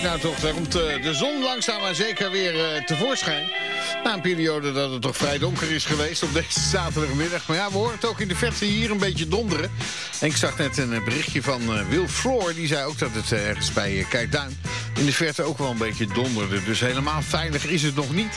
nou toch? Daar komt de zon langzaam maar zeker weer tevoorschijn. Na een periode dat het toch vrij donker is geweest op deze zaterdagmiddag. Maar ja, we horen het ook in de verte hier een beetje donderen. En ik zag net een berichtje van Wil Floor. Die zei ook dat het ergens bij Kijkduin in de verte ook wel een beetje donderde. Dus helemaal veilig is het nog niet.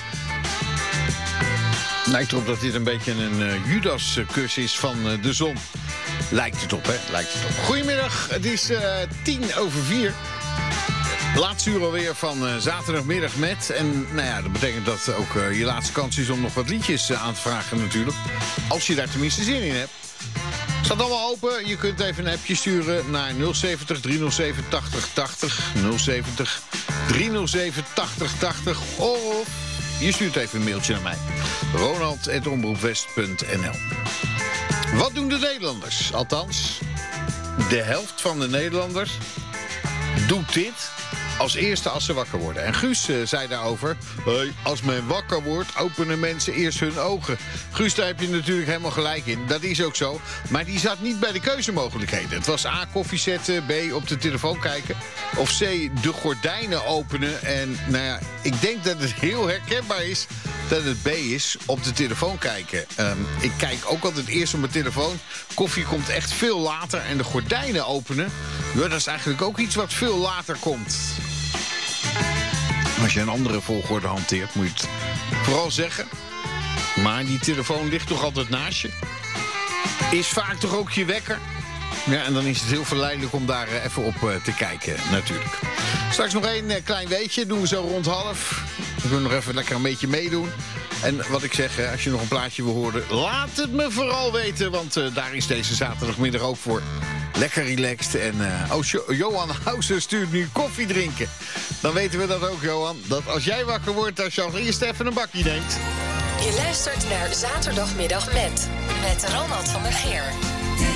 Lijkt erop dat dit een beetje een Judas-kus is van de zon. Lijkt het op, hè? Lijkt het op. Goedemiddag, het is 4:10. Laatste uur alweer van zaterdagmiddag met. En nou ja, dat betekent dat ook je laatste kans is om nog wat liedjes aan te vragen natuurlijk. Als je daar tenminste zin in hebt. Staat allemaal open. Je kunt even een appje sturen naar 070 307 8080. 070 307 8080. Of je stuurt even een mailtje naar mij. Ronald@omroepwest.nl. Wat doen de Nederlanders? Althans, de helft van de Nederlanders doet dit als eerste als ze wakker worden. En Guus zei daarover: hey, als men wakker wordt, openen mensen eerst hun ogen. Guus, daar heb je natuurlijk helemaal gelijk in. Dat is ook zo. Maar die zat niet bij de keuzemogelijkheden. Het was A, koffie zetten, B, op de telefoon kijken. Of C, de gordijnen openen. En nou ja, ik denk dat het heel herkenbaar is dat het B is, op de telefoon kijken. Ik kijk ook altijd eerst op mijn telefoon. Koffie komt echt veel later. En de gordijnen openen, ja, dat is eigenlijk ook iets wat veel later komt. Als je een andere volgorde hanteert, moet je het vooral zeggen. Maar die telefoon ligt toch altijd naast je. Is vaak toch ook je wekker. Ja, en dan is het heel verleidelijk om daar even op te kijken, natuurlijk. Straks nog één klein weetje, doen we zo rond 12:30. We kunnen nog even lekker een beetje meedoen. En wat ik zeg, als je nog een plaatje wil horen, laat het me vooral weten. Want daar is deze zaterdagmiddag ook voor. Lekker relaxed. En Johan Houser stuurt nu koffie drinken. Dan weten we dat ook, Johan. Dat als jij wakker wordt, als je als eerst even een bakje neemt. Je luistert naar Zaterdagmiddag met Ronald van der Geer.